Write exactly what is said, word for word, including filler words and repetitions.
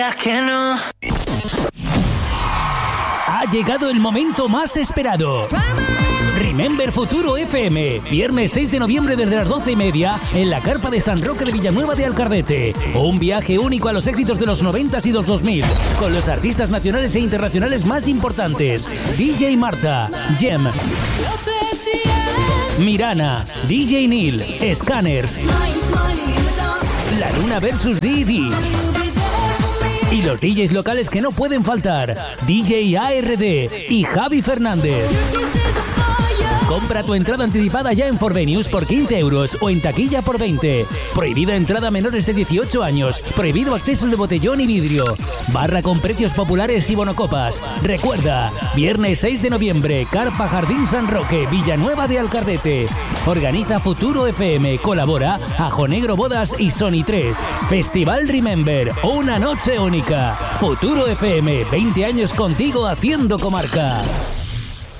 que no. Ha llegado el momento más esperado. Remember Futuro F M, viernes seis de noviembre desde las doce y media en la carpa de San Roque de Villanueva de Alcardete. Un viaje único a los éxitos de los noventas y los dos mil, con los artistas nacionales e internacionales más importantes. D J Marta, Jem, Mirana, D J Neil, Scanners, La Luna versus D D. Y los D Js locales que no pueden faltar, D J A R D y Javi Fernández. Compra tu entrada anticipada ya en Forvenues por quince euros o en taquilla por veinte. Prohibida entrada a menores de dieciocho años. Prohibido acceso de botellón y vidrio. Barra con precios populares y bonocopas. Recuerda, viernes seis de noviembre, Carpa Jardín San Roque, Villanueva de Alcardete. Organiza Futuro F M. Colabora Ajonegro Bodas y Sony tres. Festival Remember. Una noche única. Futuro F M. veinte años contigo haciendo comarca.